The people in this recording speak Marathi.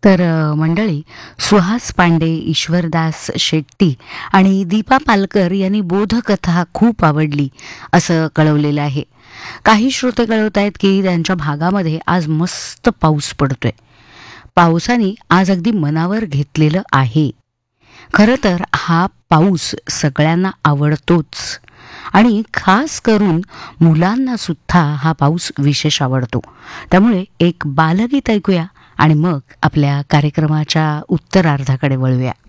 तर मंडळी, सुहास पांडे, ईश्वरदास शेट्टी आणि दीपा पालकर यांनी बोधकथा खूप आवडली असं कळवलेलं आहे. काही श्रोते कळवत आहेत की त्यांच्या भागामध्ये आज मस्त पाऊस पडतोय. पावसाने आज अगदी मनावर घेतलेलं आहे. खरं तर हा पाऊस सगळ्यांना आवडतोच आणि खास करून मुलांना सुद्धा हा पाऊस विशेष आवडतो. त्यामुळे एक बालगीत ऐकूया आणि मग आपल्या कार्यक्रमाच्या उत्तरार्धाकडे वळूया.